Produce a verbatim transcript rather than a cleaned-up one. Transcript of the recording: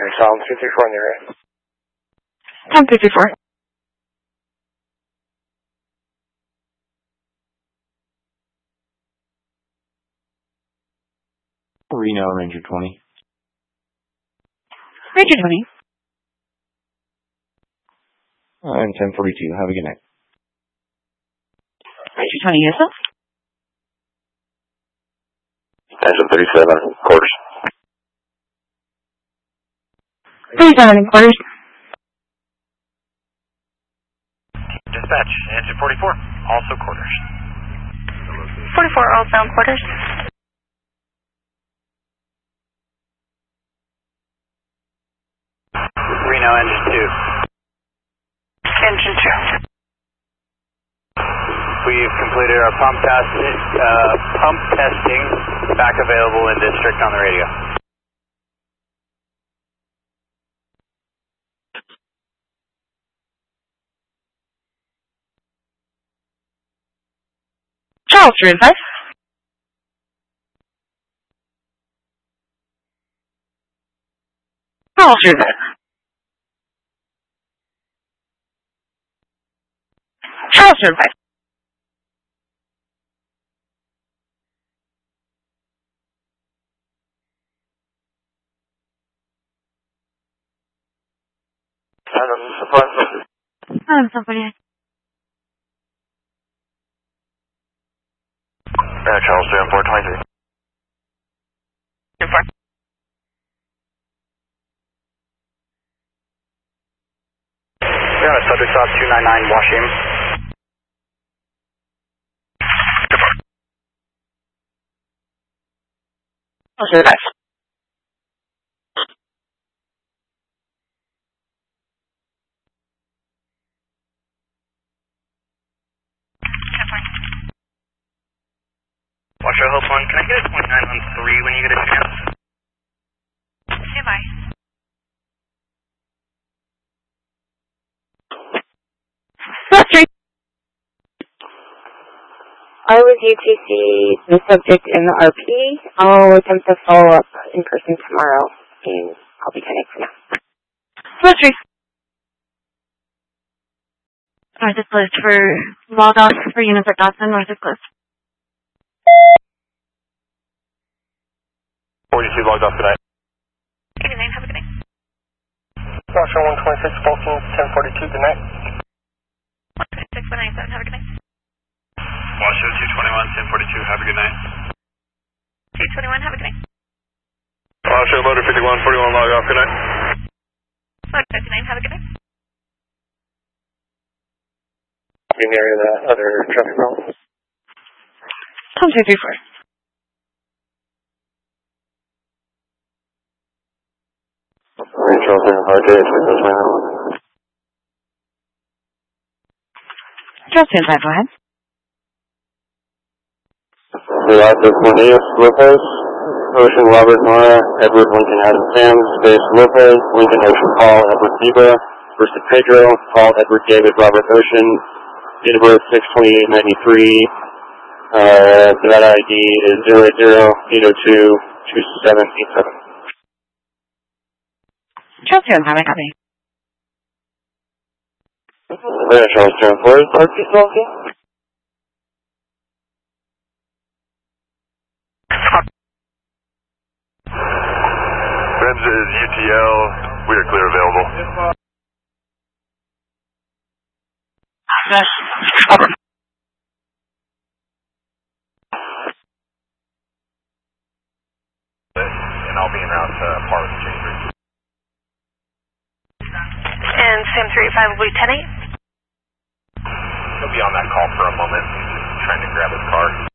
Sound two three four in the area. Sound two three four. Reno, Ranger twenty. Ranger twenty. I'm ten forty-two. Have a good night. Ranger twenty, yourself? Attention thirty-seven, quarters. thirty-seven and quarters. Dispatch, engine forty-four, also quarters. forty-four, all sound quarters. Reno, engine two. Engine two. We've completed our pump test, uh, pump testing, back available in district on the radio. Charles, three and five. Charles, three and five. Charles, three and five. I'm somebody. Yeah, Charles, doing four twenty-three. Four. We got a subject off two nine nine Washington. Charles, three and five. Watch our hope one. Can I get a twenty-nine on three when you get a chance? Okay, bye. That's three. I was U T C, the subject in the R P. I'll attempt to follow up in person tomorrow, and I'll be ten eight for now. That's three. North is closed for log off for units at Dawson. North is closed. forty-two logged off tonight. Good night. Have a good night. Watcher one twenty-six, Bolton, ten forty-two, good night. one twenty-six, one ninety-seven, have a good night. Watcher two twenty-one, ten forty-two, have a good night. two twenty-one, have a good night. Watcher motor fifty-one, forty-one, log off, good night. Motor fifty-nine, have a good night. In the area of the other traffic problems. Tom two three four. Charles, doing five days, that's my house. Charles two and five, go ahead. The officer Cornelius Lopez, Ocean Robert Nora, Edward Lincoln Adam Sam, Space Lopez, Lincoln Ocean Paul, Edward Diva, Versa Pedro, Paul Edward David Robert Ocean, date of birth six twenty-eight ninety-three, uh, that I D is zero eight zero eight zero two two seven eight seven. Charles two and five, I copy. Yeah, Charles two and four, is R P still okay? Friends is U T L, we are clear available. Yes. And I'll be en route to Park Chambers. And Sam three eight five will be ten eight? He'll be on that call for a moment. He's just trying to grab his car.